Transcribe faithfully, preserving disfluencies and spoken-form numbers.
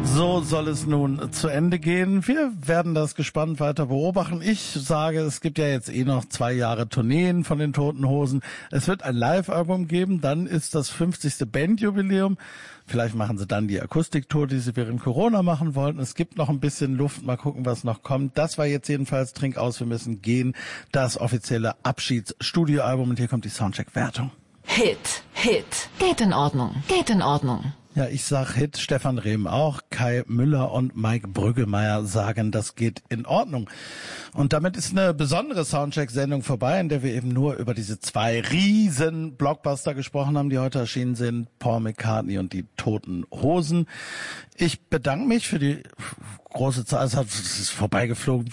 So soll es nun zu Ende gehen. Wir werden das gespannt weiter beobachten. Ich sage, es gibt ja jetzt eh noch zwei Jahre Tourneen von den Toten Hosen. Es wird ein Live-Album geben, dann ist das fünfzigste Bandjubiläum. Vielleicht machen sie dann die Akustiktour, die sie während Corona machen wollten. Es gibt noch ein bisschen Luft. Mal gucken, was noch kommt. Das war jetzt jedenfalls Trink aus, wir müssen gehen. Das offizielle Abschiedsstudioalbum. Und hier kommt die Soundcheck-Wertung. Hit, Hit. Geht in Ordnung, geht in Ordnung. Ja, ich sag Hit, Stefan Rehm auch, Kai Müller und Mike Brüggemeier sagen, das geht in Ordnung. Und damit ist eine besondere Soundcheck-Sendung vorbei, in der wir eben nur über diese zwei riesen Blockbuster gesprochen haben, die heute erschienen sind, Paul McCartney und die Toten Hosen. Ich bedanke mich für die große Zeit, es ist vorbeigeflogen